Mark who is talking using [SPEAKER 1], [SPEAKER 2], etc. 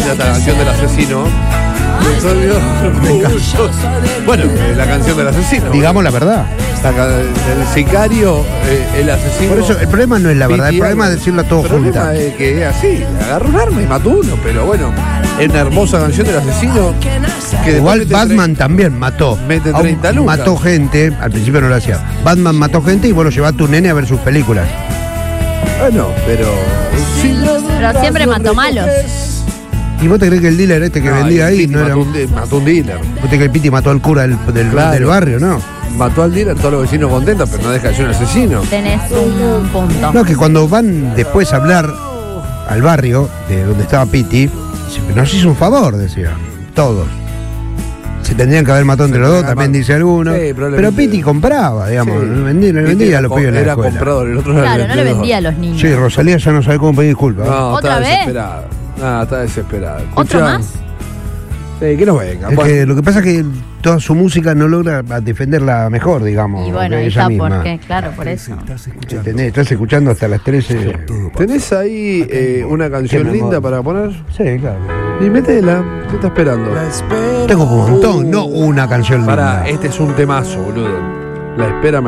[SPEAKER 1] linda esta canción del asesino. Bueno, la canción del asesino.
[SPEAKER 2] Digamos la verdad.
[SPEAKER 1] El sicario, el asesino.
[SPEAKER 2] Por eso el problema no es la verdad, el problema es decirlo a todos juntos.
[SPEAKER 1] El problema es que es así, agarró un arma y mató uno, pero bueno, es una hermosa canción del asesino. Que
[SPEAKER 2] igual Batman también mató.
[SPEAKER 1] Mete 30 lucas.
[SPEAKER 2] Mató gente, al principio no lo hacía. Batman mató gente y vos lo llevás a tu nene a ver sus películas.
[SPEAKER 1] Bueno, pero
[SPEAKER 3] siempre mató malos.
[SPEAKER 2] ¿Y vos te crees que el dealer que vendía ahí no era
[SPEAKER 1] mató un dealer?
[SPEAKER 2] ¿Vos te crees que el Piti mató al cura del barrio, no?
[SPEAKER 1] Mató al dealer, todos los vecinos contentos, pero no deja de ser un asesino.
[SPEAKER 3] Tenés un punto.
[SPEAKER 2] No, que cuando van después a hablar al barrio de donde estaba Piti, nos hizo un favor, decía. Todos. Se tendrían que haber matado entre los dos, también dice alguno. Sí, pero Piti compraba, digamos.
[SPEAKER 1] Sí.
[SPEAKER 2] No vendía a los pibes de la
[SPEAKER 1] era
[SPEAKER 2] escuela.
[SPEAKER 1] Comprador, el otro
[SPEAKER 3] claro, no le vendía a los niños.
[SPEAKER 2] Sí, Rosalía ya no sabe cómo pedir disculpas.
[SPEAKER 1] No,
[SPEAKER 3] ¿Otra vez?
[SPEAKER 1] Está desesperada.
[SPEAKER 3] ¿Otro más?
[SPEAKER 1] Sí, que no venga.
[SPEAKER 2] Es que lo que pasa es que toda su música no logra defenderla mejor, digamos.
[SPEAKER 3] Y bueno, ahí está, porque, claro, por eso.
[SPEAKER 2] Estás escuchando hasta las 13.
[SPEAKER 1] ¿Tenés ahí una canción linda para poner?
[SPEAKER 2] Sí, claro.
[SPEAKER 1] Y métela, ¿qué está esperando?
[SPEAKER 2] Tengo un montón, no una canción linda.
[SPEAKER 1] Este es un temazo, boludo. La espera.